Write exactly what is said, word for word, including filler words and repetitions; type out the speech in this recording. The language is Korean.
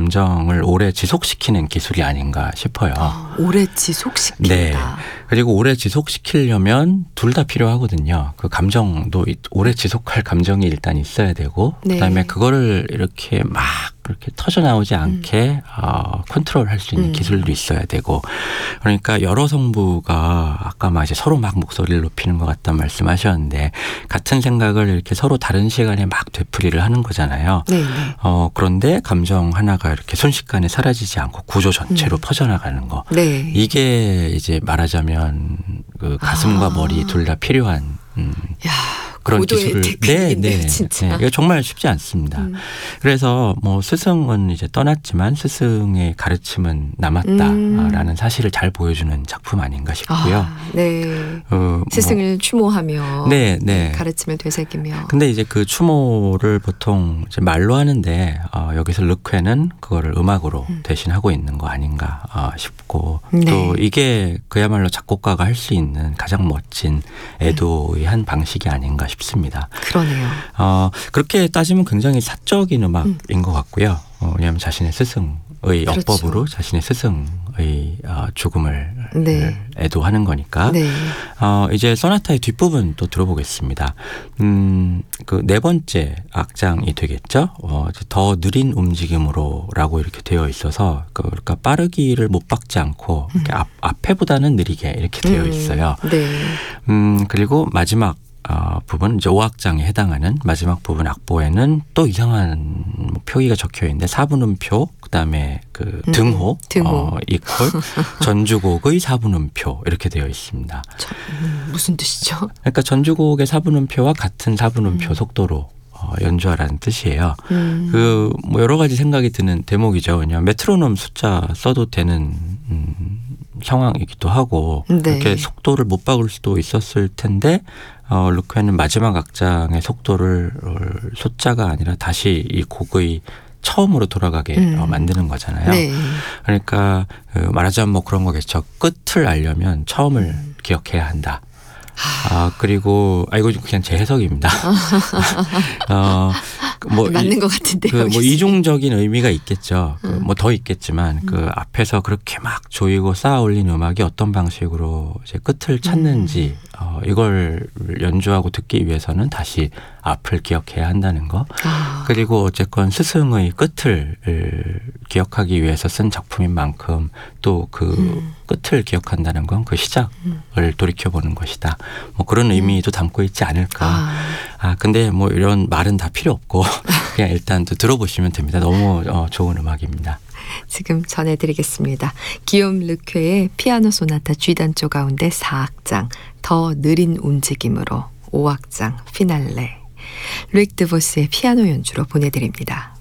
감정을 오래 지속시키는 기술이 아닌가 싶어요. 아, 오래 지속시킨다. 네. 그리고 오래 지속시키려면 둘 다 필요하거든요. 그 감정도 오래 지속할 감정이 일단 있어야 되고 네. 그다음에 그거를 이렇게 막 이렇게 터져 나오지 않게 음. 어, 컨트롤할 수 있는 음. 기술도 있어야 되고 그러니까 여러 성부가 아까 막 이제 서로 막 목소리를 높이는 것 같다는 말씀하셨는데 같은 생각을 이렇게 서로 다른 시간에 막 되풀이를 하는 거잖아요. 네, 네. 어, 그런데 감정 하나가 이렇게 순식간에 사라지지 않고 구조 전체로 음. 퍼져나가는 거. 네. 이게 이제 말하자면 그 가슴과 아. 머리 둘 다 필요한 음. 야. 그런 기술을 네, 네, 진짜. 네, 이게 정말 쉽지 않습니다. 음. 그래서 뭐 스승은 이제 떠났지만 스승의 가르침은 남았다라는 음. 사실을 잘 보여주는 작품 아닌가 싶고요. 아, 네. 어, 스승을 뭐. 추모하며 네, 네. 가르침을 되새기며. 근데 이제 그 추모를 보통 이제 말로 하는데 어, 여기서 르쾌는 그거를 음악으로 음. 대신하고 있는 거 아닌가 어, 싶고 네. 또 이게 그야말로 작곡가가 할 수 있는 가장 멋진 애도의 한 방식이 아닌가 싶습니다. 그러네요. 어, 그렇게 따지면 굉장히 사적인 음악인 음. 것 같고요. 어, 왜냐하면 자신의 스승의 그렇죠. 역법으로 자신의 스승의 어, 죽음을 네. 애도하는 거니까. 네. 어, 이제 소나타의 뒷부분 또 들어보겠습니다. 음, 그 네 번째 악장이 되겠죠. 어, 더 느린 움직임으로라고 이렇게 되어 있어서 그, 그러니까 빠르기를 못 박지 않고 음. 이렇게 앞, 앞에보다는 느리게 이렇게 되어 있어요. 음. 네. 음, 그리고 마지막 어, 부분 이제 오 악장에 해당하는 마지막 부분 악보에는 또 이상한 표기가 적혀 있는데 사분음표 그다음에 그 음, 등호, 등호. 어, 이퀄 전주곡의 사분음표 이렇게 되어 있습니다. 저, 음, 무슨 뜻이죠? 그러니까 전주곡의 사분음표와 같은 사분음표 음. 속도로 어, 연주하라는 뜻이에요. 음. 그 뭐 여러 가지 생각이 드는 대목이죠. 왜냐하면 메트로놈 숫자 써도 되는 음, 상황이기도 하고 네. 이렇게 속도를 못 박을 수도 있었을 텐데 어, 르쾌는 마지막 악장의 속도를 숫자가 아니라 다시 이 곡의 처음으로 돌아가게 음. 어, 만드는 거잖아요. 네. 그러니까 그 말하자면 뭐 그런 거겠죠. 끝을 알려면 처음을 음. 기억해야 한다. 아 그리고 아 이거 그냥 제 해석입니다. 어, 뭐 맞는 것 같은데요. 그 뭐 이중적인 의미가 있겠죠. 그 뭐 더 있겠지만 음. 그 앞에서 그렇게 막 조이고 쌓아 올린 음악이 어떤 방식으로 이제 끝을 찾는지 음. 어, 이걸 연주하고 듣기 위해서는 다시 앞을 기억해야 한다는 거. 아. 그리고 어쨌건 스승의 끝을 기억하기 위해서 쓴 작품인 만큼 또 그 음. 끝을 기억한다는 건 그 시작을 음. 돌이켜보는 것이다. 뭐 그런 의미도 음. 담고 있지 않을까. 아. 아 근데 뭐 이런 말은 다 필요 없고 그냥 일단 또 들어보시면 됩니다. 너무 어, 좋은 음악입니다. 지금 전해드리겠습니다. 기욤 르쾌의 피아노 소나타 G단조 가운데 사 악장 더 느린 움직임으로 오 악장 피날레 루익 드보스의 피아노 연주로 보내드립니다.